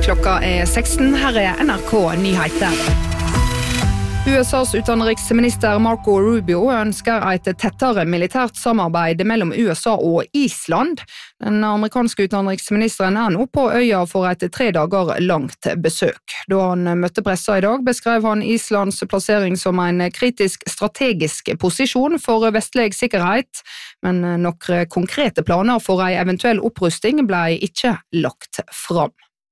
Klokka 16, her NRK Nyheter. USAs utenriksminister Marco Rubio ønsker et tettere militært samarbeid mellom USA og Island. Den amerikanske utenriksministeren nå på øya for et 3 dager langt besøk. Da han møtte pressa i dag, beskrev han Islands plassering som en kritisk strategisk posisjon for vestlig sikkerhet, men noen konkrete planer for en eventuell opprusting ble ikke lagt fram.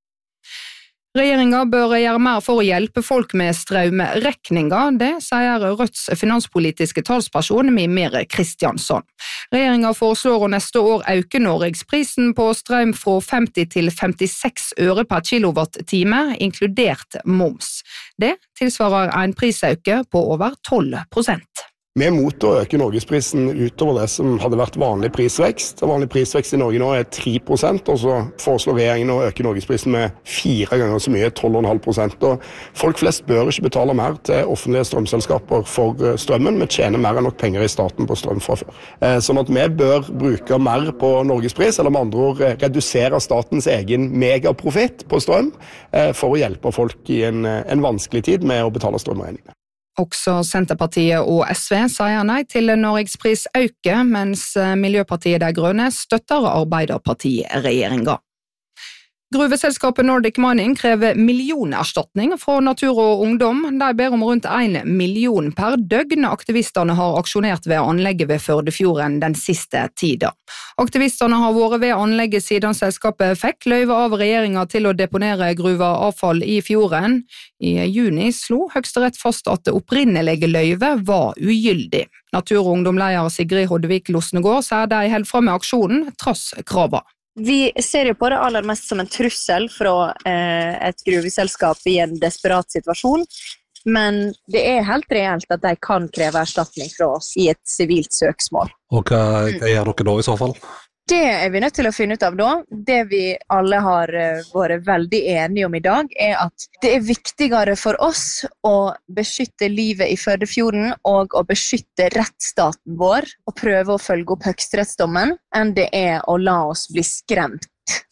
Regjeringen bør gjøre mer for å hjelpe folk med strømregninger, det sier Rødts finanspolitiske talsperson Mimir Kristiansson. Regjeringen foreslår å neste år øke norgesprisen på strøm fra 50 til 56 øre per kilowattime, inkludert moms. Det tilsvarer en prisøke på over 12%. Vi er mot å øke norgesprisen utover det som hadde vært vanlig prisvekst. Vanlig prisvekst i Norge nå er 3%, og så foreslår regjeringen å øke norgesprisen med 4 ganger så mye, 12,5%. Og folk flest bør ikke betale mer til offentlige strømselskaper for strømmen. Vi tjener mer enn nok penger i staten på strøm fra før. Sånn at vi bør bruke mer på norgespris, eller med andre ord redusere statens egen megaprofitt på strøm, for å hjelpe folk i en vanskelig tid med å betale strømregningene. Også Senterpartiet og SV sier nei til norgesprisøke, mens Miljøpartiet De Grønne støtter Arbeiderpartiet-regjeringen. Gruveselskapet Nordic Mining krever millionerstatning fra Natur og Ungdom. De ber om rundt 1 million per døgn. Aktivistene har aksjonert ved anlegget ved Førdefjorden den siste tiden. Aktivistene har vært ved anlegget siden selskapet fikk løyve av regjeringen til å deponere gruveavfall i fjorden. I juni slo Høyesterett fast at det opprinnelige løyve var ugyldig. Natur og Ungdom-leder Sigrid Hoddevik Losnegård sier de holder frem med aksjonen trass krava. Vi ser jo på det aller mest som en trussel fra et gruveselskap i en desperat situasjon, men det er helt reelt at de kan kreve erstatning fra oss i et sivilt søksmål. Og hva gjør dere da i så fall? Det er vi nødt til å finne ut av da. Det vi alle har vært veldig enige om i dag, er at det er viktigere for oss å beskytte livet i Førdefjorden og å beskytte rettsstaten vår og prøve å følge opp høyesterettsdommen, enn det er å la oss bli skremt.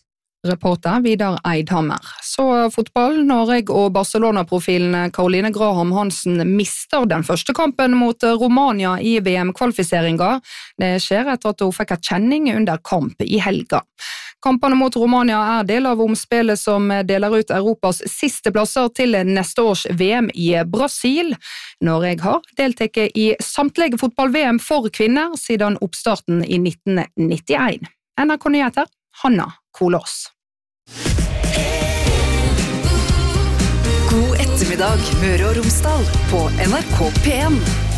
Reporter Vidar Eidhammer. Så fotball. Norge og Barcelona-profilen Caroline Graham Hansen mister den første kampen mot Romania i VM-kvalifiseringen. Det skjer etter at hun fikk en kjenning under kamp i helga. Kampene mot Romania er del av omspillet som deler ut Europas siste plasser til neste års VM i Brasil. Norge har deltatt i samtlige fotball-VM for kvinner siden oppstarten i 1991. NRK Nyheter, Hanna Kolås. God ettermiddag, Møre og Romsdal på NRK P1.